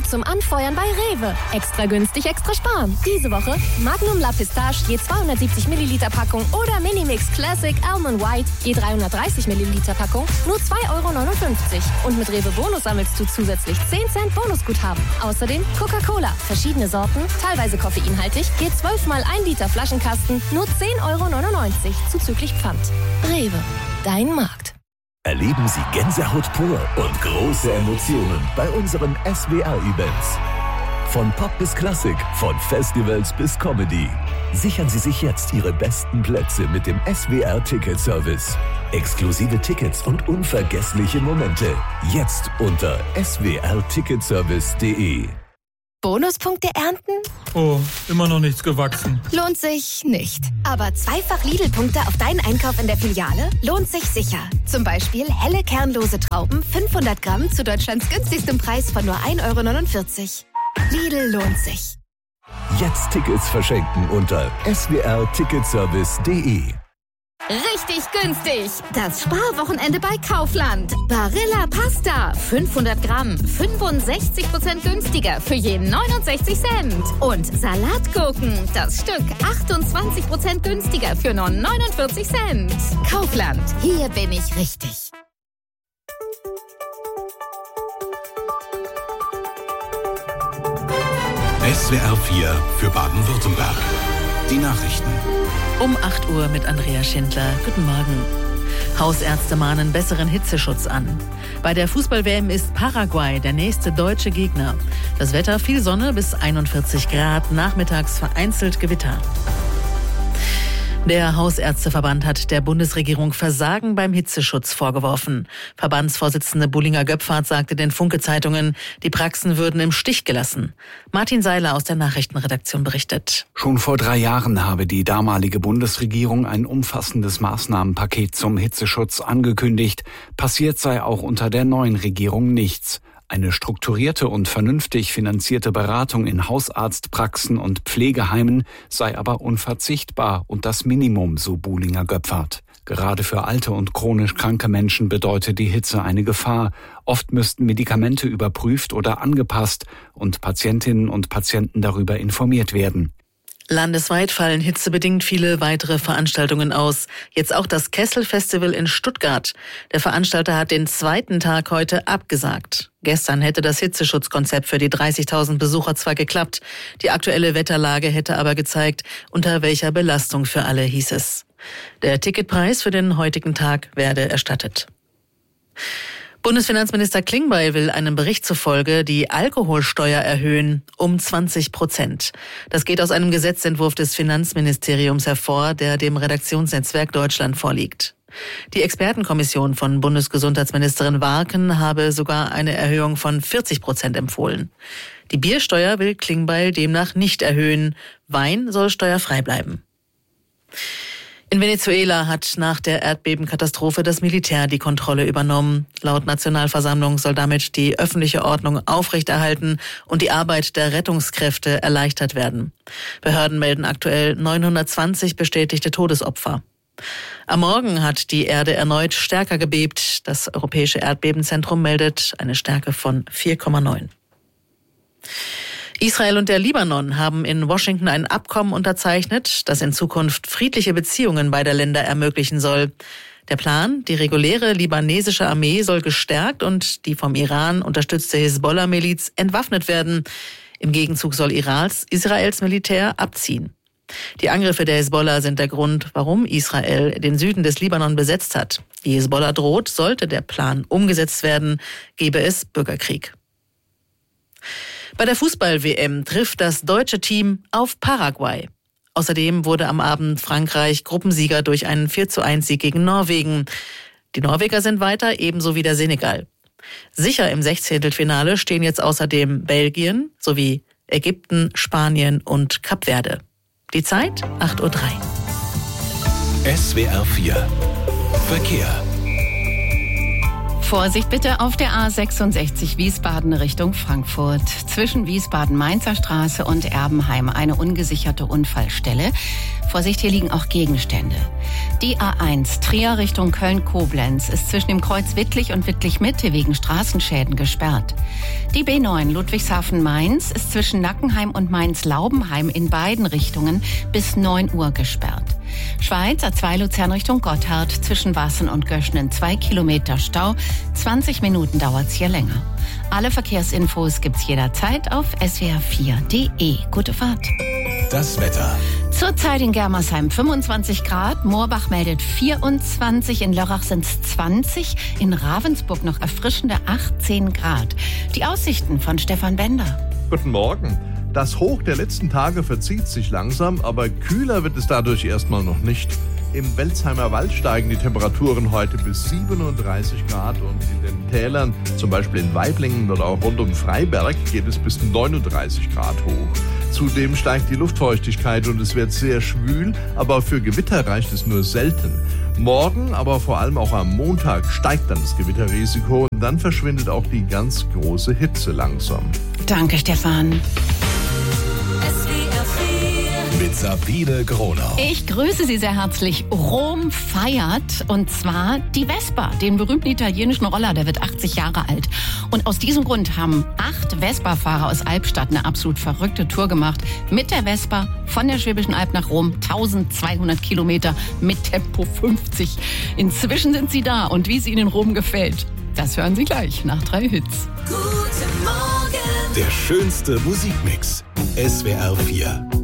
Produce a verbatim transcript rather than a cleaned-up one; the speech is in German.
zum Anfeuern bei Rewe. Extra günstig, extra sparen. Diese Woche Magnum La Pistache je zweihundertsiebzig Milliliter Packung oder Minimix Classic Almond White je dreihundertdreißig Milliliter Packung nur zwei Euro neunundfünfzig. Und mit Rewe Bonus sammelst du zusätzlich zehn Cent Bonusguthaben. Außerdem Coca-Cola, verschiedene Sorten, teilweise koffeinhaltig, je zwölf mal ein Liter Flaschenkasten nur zehn Euro neunundneunzig zuzüglich Pfand. Rewe, dein Markt. Erleben Sie Gänsehaut pur und große Emotionen bei unseren S W R-Events. Von Pop bis Klassik, von Festivals bis Comedy. Sichern Sie sich jetzt Ihre besten Plätze mit dem S W R-Ticket-Service. Exklusive Tickets und unvergessliche Momente. Jetzt unter s w r ticketservice punkt d e. Bonuspunkte ernten? Oh, immer noch nichts gewachsen. Lohnt sich nicht. Aber zweifach Lidl-Punkte auf deinen Einkauf in der Filiale lohnt sich sicher. Zum Beispiel helle kernlose Trauben fünfhundert Gramm zu Deutschlands günstigstem Preis von nur ein Euro neunundvierzig. Lidl lohnt sich. Jetzt Tickets verschenken unter s w r ticketservice punkt d e. Richtig günstig. Das Sparwochenende bei Kaufland. Barilla Pasta. fünfhundert Gramm. fünfundsechzig Prozent günstiger für je neunundsechzig Cent. Und Salatgurken. Das Stück achtundzwanzig Prozent günstiger für nur neunundvierzig Cent. Kaufland. Hier bin ich richtig. S W R vier für Baden-Württemberg. Die Nachrichten. Um acht Uhr mit Andrea Schindler. Guten Morgen. Hausärzte mahnen besseren Hitzeschutz an. Bei der Fußball-W M ist Paraguay der nächste deutsche Gegner. Das Wetter viel Sonne bis einundvierzig Grad, nachmittags vereinzelt Gewitter. Der Hausärzteverband hat der Bundesregierung Versagen beim Hitzeschutz vorgeworfen. Verbandsvorsitzende Bullinger Göpfert sagte den Funke-Zeitungen, die Praxen würden im Stich gelassen. Martin Seiler aus der Nachrichtenredaktion berichtet. Schon vor drei Jahren habe die damalige Bundesregierung ein umfassendes Maßnahmenpaket zum Hitzeschutz angekündigt. Passiert sei auch unter der neuen Regierung nichts. Eine strukturierte und vernünftig finanzierte Beratung in Hausarztpraxen und Pflegeheimen sei aber unverzichtbar und das Minimum, so Bullinger Göpfert. Gerade für alte und chronisch kranke Menschen bedeutet die Hitze eine Gefahr. Oft müssten Medikamente überprüft oder angepasst und Patientinnen und Patienten darüber informiert werden. Landesweit fallen hitzebedingt viele weitere Veranstaltungen aus. Jetzt auch das Kessel-Festival in Stuttgart. Der Veranstalter hat den zweiten Tag heute abgesagt. Gestern hätte das Hitzeschutzkonzept für die dreißigtausend Besucher zwar geklappt. Die aktuelle Wetterlage hätte aber gezeigt, unter welcher Belastung für alle, hieß es. Der Ticketpreis für den heutigen Tag werde erstattet. Bundesfinanzminister Klingbeil will einem Bericht zufolge die Alkoholsteuer erhöhen um zwanzig Prozent. Das geht aus einem Gesetzentwurf des Finanzministeriums hervor, der dem Redaktionsnetzwerk Deutschland vorliegt. Die Expertenkommission von Bundesgesundheitsministerin Warken habe sogar eine Erhöhung von vierzig Prozent empfohlen. Die Biersteuer will Klingbeil demnach nicht erhöhen. Wein soll steuerfrei bleiben. In Venezuela hat nach der Erdbebenkatastrophe das Militär die Kontrolle übernommen. Laut Nationalversammlung soll damit die öffentliche Ordnung aufrechterhalten und die Arbeit der Rettungskräfte erleichtert werden. Behörden melden aktuell neunhundertzwanzig bestätigte Todesopfer. Am Morgen hat die Erde erneut stärker gebebt. Das Europäische Erdbebenzentrum meldet eine Stärke von vier Komma neun. Israel und der Libanon haben in Washington ein Abkommen unterzeichnet, das in Zukunft friedliche Beziehungen beider Länder ermöglichen soll. Der Plan, die reguläre libanesische Armee soll gestärkt und die vom Iran unterstützte Hisbollah-Miliz entwaffnet werden. Im Gegenzug soll Irans, Israels Militär abziehen. Die Angriffe der Hisbollah sind der Grund, warum Israel den Süden des Libanon besetzt hat. Die Hisbollah droht, sollte der Plan umgesetzt werden, gebe es Bürgerkrieg. Bei der Fußball-W M trifft das deutsche Team auf Paraguay. Außerdem wurde am Abend Frankreich Gruppensieger durch einen vier zu eins Sieg gegen Norwegen. Die Norweger sind weiter, ebenso wie der Senegal. Sicher im Sechzehntelfinale stehen jetzt außerdem Belgien sowie Ägypten, Spanien und Kap Verde. Die Zeit acht Uhr drei. S W R vier Verkehr. Vorsicht bitte auf der A sechsundsechzig Wiesbaden Richtung Frankfurt. Zwischen Wiesbaden-Mainzer Straße und Erbenheim eine ungesicherte Unfallstelle. Vorsicht, hier liegen auch Gegenstände. Die A eins Trier Richtung Köln-Koblenz ist zwischen dem Kreuz Wittlich und Wittlich-Mitte wegen Straßenschäden gesperrt. Die B neun Ludwigshafen-Mainz ist zwischen Nackenheim und Mainz-Laubenheim in beiden Richtungen bis neun Uhr gesperrt. Schweiz A zwei Luzern Richtung Gotthard zwischen Wassen und Göschnen zwei Kilometer Stau. zwanzig Minuten dauert's hier länger. Alle Verkehrsinfos gibt's jederzeit auf s w r vier punkt d e. Gute Fahrt. Das Wetter. Zurzeit in Germersheim fünfundzwanzig Grad, Moorbach meldet vierundzwanzig, in Lörrach sind's zwanzig, in Ravensburg noch erfrischende achtzehn Grad. Die Aussichten von Stefan Bender. Guten Morgen. Das Hoch der letzten Tage verzieht sich langsam, aber kühler wird es dadurch erstmal noch nicht. Im Welzheimer Wald steigen die Temperaturen heute bis siebenunddreißig Grad und in den Tälern, zum Beispiel in Waiblingen oder auch rund um Freiberg, geht es bis neununddreißig Grad hoch. Zudem steigt die Luftfeuchtigkeit und es wird sehr schwül, aber für Gewitter reicht es nur selten. Morgen, aber vor allem auch am Montag, steigt dann das Gewitterrisiko und dann verschwindet auch die ganz große Hitze langsam. Danke, Stefan. Mit Sabine Gronau. Ich grüße Sie sehr herzlich. Rom feiert, und zwar die Vespa, den berühmten italienischen Roller, der wird achtzig Jahre alt. Und aus diesem Grund haben acht Vespa-Fahrer aus Albstadt eine absolut verrückte Tour gemacht. Mit der Vespa von der Schwäbischen Alb nach Rom, eintausendzweihundert Kilometer mit Tempo fünfzig. Inzwischen sind sie da, und wie es ihnen in Rom gefällt, das hören Sie gleich nach drei Hits. Guten Morgen. Der schönste Musikmix. S W R vier.